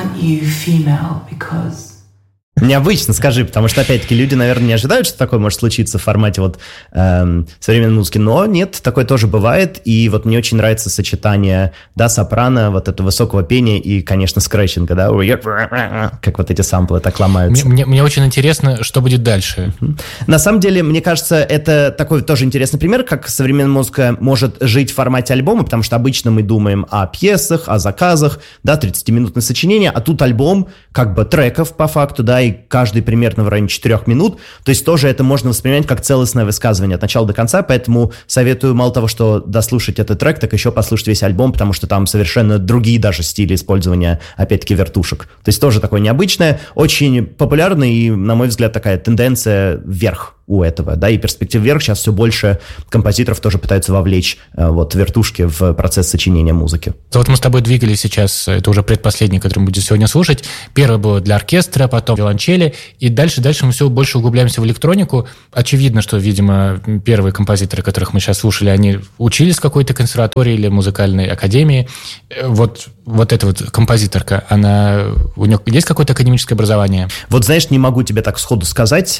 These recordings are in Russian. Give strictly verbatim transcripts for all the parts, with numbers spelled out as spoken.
want you female because... Необычно, скажи, потому что, опять-таки, люди, наверное, не ожидают, что такое может случиться в формате вот эм, современной музыки, но нет, такое тоже бывает, и вот мне очень нравится сочетание, да, сопрано, вот этого высокого пения и, конечно, скретчинга, да, как вот эти самплы так ломаются. Мне, мне, мне очень интересно, что будет дальше. Uh-huh. На самом деле, мне кажется, это такой тоже интересный пример, как современная музыка может жить в формате альбома, потому что обычно мы думаем о пьесах, о заказах, да, тридцатиминутное сочинение, а тут альбом как бы треков по факту, да, и каждый примерно в районе четырех минут, то есть тоже это можно воспринимать как целостное высказывание от начала до конца, поэтому советую мало того, что дослушать этот трек, так еще послушать весь альбом, потому что там совершенно другие даже стили использования, опять-таки, вертушек. То есть тоже такое необычное, очень популярное и, на мой взгляд, такая тенденция вверх у этого, да, и перспектив вверх, сейчас все больше композиторов тоже пытаются вовлечь вот вертушки в процесс сочинения музыки. Вот мы с тобой двигались сейчас, это уже предпоследний, который мы будем сегодня слушать. Первый был для оркестра, потом виолончели, и дальше-дальше мы все больше углубляемся в электронику. Очевидно, что, видимо, первые композиторы, которых мы сейчас слушали, они учились в какой-то консерватории или музыкальной академии. Вот, вот эта вот композиторка, она, у нее есть какое-то академическое образование? Вот, знаешь, не могу тебе так сходу сказать.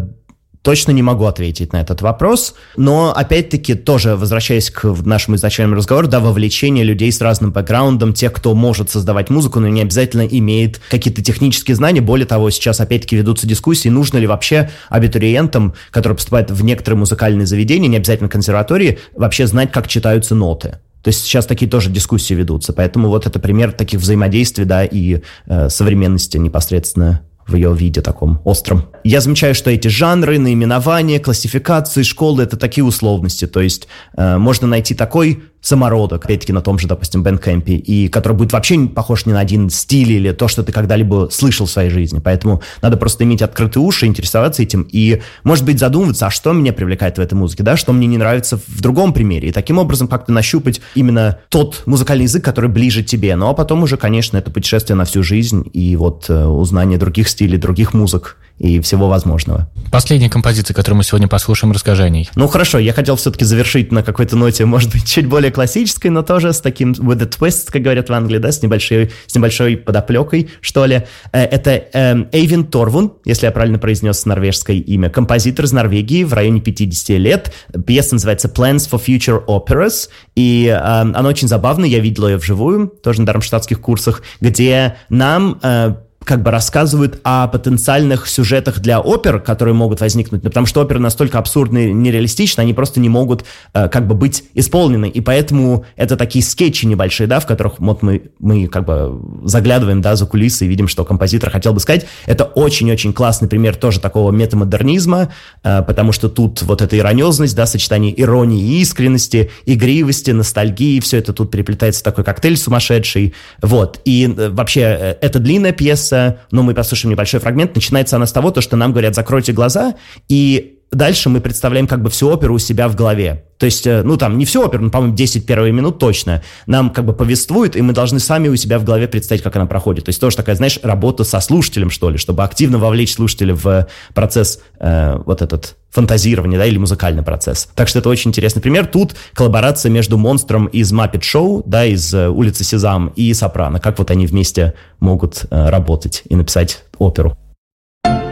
Точно не могу ответить на этот вопрос, но, опять-таки, тоже возвращаясь к нашему изначальному разговору, да, вовлечение людей с разным бэкграундом, тех, кто может создавать музыку, но не обязательно имеет какие-то технические знания. Более того, сейчас, опять-таки, ведутся дискуссии, нужно ли вообще абитуриентам, которые поступают в некоторые музыкальные заведения, не обязательно консерватории, вообще знать, как читаются ноты. То есть сейчас такие тоже дискуссии ведутся, поэтому вот это пример таких взаимодействий, да, и э, современности непосредственно в ее виде таком остром. Я замечаю, что эти жанры, наименования, классификации, школы — это такие условности, то есть э, можно найти такой самородок, опять-таки на том же, допустим, Bandcamp, и который будет вообще не похож ни на один стиль или то, что ты когда-либо слышал в своей жизни. Поэтому надо просто иметь открытые уши, интересоваться этим и, может быть, задумываться, а что меня привлекает в этой музыке, да, что мне не нравится в другом примере. И таким образом как-то нащупать именно тот музыкальный язык, который ближе тебе. Ну, а потом уже, конечно, это путешествие на всю жизнь и вот э, узнание других стилей, других музык и всего возможного. Последняя композиция, которую мы сегодня послушаем, расскажи о ней. Ну, хорошо, я хотел все-таки завершить на какой-то ноте, может быть, чуть более классической, но тоже с таким with a twist, как говорят в Англии, да, с небольшой, с небольшой подоплекой, что ли. Это Эйвин Торвун, если я правильно произнес норвежское имя, композитор из Норвегии в районе пятидесяти лет. Пьеса называется Plans for Future Operas, и э, она очень забавная, я видел ее вживую, тоже на дармштадтских курсах, где нам... Э, как бы рассказывают о потенциальных сюжетах для опер, которые могут возникнуть, ну, потому что оперы настолько абсурдны и нереалистичны, они просто не могут э, как бы быть исполнены, и поэтому это такие скетчи небольшие, да, в которых вот мы, мы как бы заглядываем, да, за кулисы и видим, что композитор хотел бы сказать. Это очень-очень классный пример тоже такого метамодернизма, э, потому что тут вот эта ирониозность, да, сочетание иронии и искренности, игривости, ностальгии, все это тут переплетается в такой коктейль сумасшедший, вот, и э, вообще э, это длинная пьеса, но мы послушаем небольшой фрагмент. Начинается она с того, что нам говорят: закройте глаза, и дальше мы представляем как бы всю оперу у себя в голове. То есть, ну там не всю оперу, но, по-моему, десять первых минут точно. Нам как бы повествуют, и мы должны сами у себя в голове представить, как она проходит. То есть тоже такая, знаешь, работа со слушателем, что ли, чтобы активно вовлечь слушателя в процесс э, вот этот фантазирования, да, или музыкальный процесс. Так что это очень интересный пример. Тут коллаборация между монстром из Muppet Show, да, из улицы Сезам, и сопрано. Как вот они вместе могут э, работать и написать оперу.